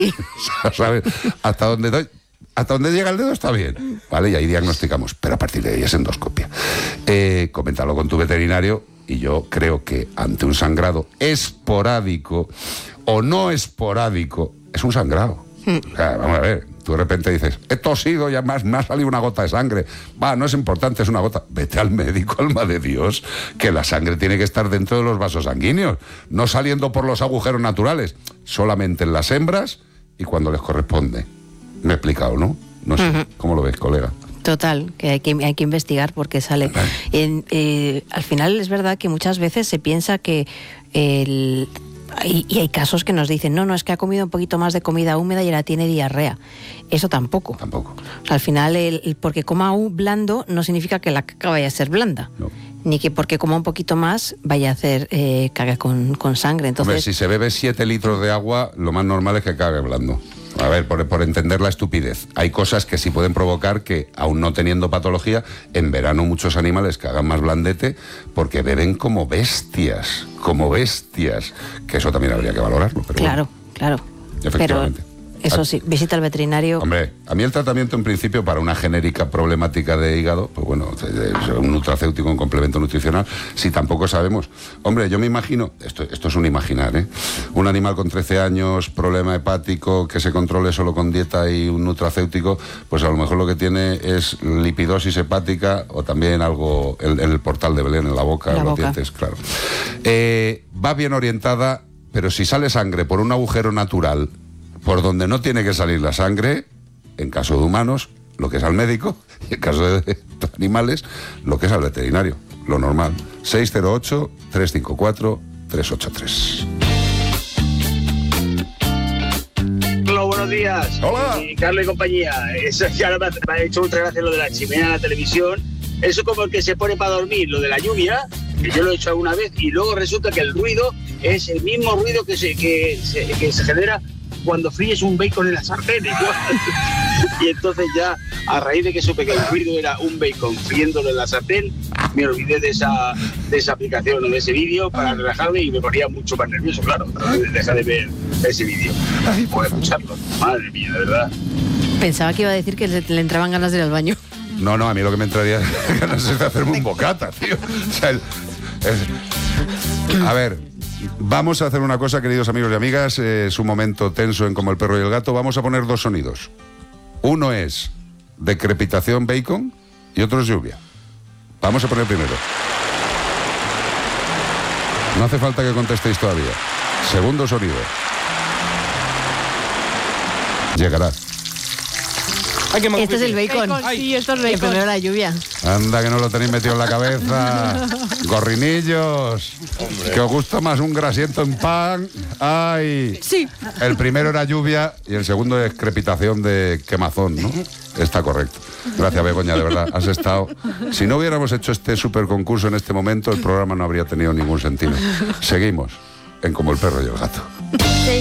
¿Sabes? Hasta donde llega el dedo está bien, ¿vale? Y ahí diagnosticamos, pero a partir de ahí es endoscopia. Coméntalo con tu veterinario, y yo creo que ante un sangrado esporádico o no esporádico, es un sangrado. O sea, vamos a ver, tú de repente dices, he tosido y además me ha salido una gota de sangre. No es importante, es una gota. Vete al médico, alma de Dios, que la sangre tiene que estar dentro de los vasos sanguíneos, no saliendo por los agujeros naturales, solamente en las hembras y cuando les corresponde. ¿Me he explicado, no? No sé, ¿cómo lo ves, colega? Total, que hay que investigar por qué sale. Al final es verdad que muchas veces se piensa que y hay casos que nos dicen, no, es que ha comido un poquito más de comida húmeda y ahora tiene diarrea. Eso tampoco. Al final, porque coma blando no significa que la caca vaya a ser blanda. No. Ni que porque coma un poquito más vaya a hacer caga con sangre. Entonces, hombre, si se bebe 7 litros de agua, lo más normal es que cague blando. A ver, por entender la estupidez. Hay cosas que sí pueden provocar que, aún no teniendo patología, en verano muchos animales que hagan más blandete porque beben como bestias. Que eso también habría que valorarlo. Pero claro. Efectivamente. Pero eso sí, visita al veterinario. Hombre, a mí el tratamiento en principio para una genérica problemática de hígado, pues bueno, un nutracéutico, un complemento nutricional, si tampoco sabemos. Hombre, yo me imagino, esto es un imaginar, un animal con 13 años, problema hepático, que se controle solo con dieta y un nutracéutico, pues a lo mejor lo que tiene es lipidosis hepática o también algo en el portal de Belén, en la boca, en los dientes, claro. Va bien orientada, pero si sale sangre por un agujero natural, por donde no tiene que salir la sangre, en caso de humanos, lo que es al médico, y en caso de animales, lo que es al veterinario, lo normal. 608-354-383. Hola, buenos días. Hola. Carlos y compañía. Eso ya me ha hecho mucha gracia lo de la chimenea en la televisión. Eso como el que se pone para dormir, lo de la lluvia, que yo lo he hecho alguna vez, y luego resulta que el ruido es el mismo ruido que se genera cuando fríes un bacon en la sartén, igual. Y entonces ya, a raíz de que supe que el ruido era un bacon friéndolo en la sartén, me olvidé de esa aplicación o de ese vídeo para relajarme y me ponía mucho más nervioso, claro. Deja de ver ese vídeo por escucharlo. Madre mía, de verdad. Pensaba que iba a decir que le entraban ganas de ir al baño. No, a mí lo que me entraría ganas es de hacerme un bocata, tío. O sea, a ver, vamos a hacer una cosa, queridos amigos y amigas. Es un momento tenso en Como el perro y el gato. Vamos a poner 2 sonidos. Uno es decrepitación bacon y otro es lluvia. Vamos a poner primero. No hace falta que contestéis todavía. Segundo sonido. Llegará. Este es el bacon. Sí, esto es bacon. Y primero la lluvia. Anda, que no lo tenéis metido en la cabeza. Gorrinillos. Hombre. Que os gusta más un grasiento en pan. ¡Ay! Sí. El primero era lluvia y el segundo es crepitación de quemazón, ¿no? Está correcto. Gracias, Begoña, de verdad. Has estado... Si no hubiéramos hecho este super concurso en este momento, el programa no habría tenido ningún sentido. Seguimos en Como el perro y el gato.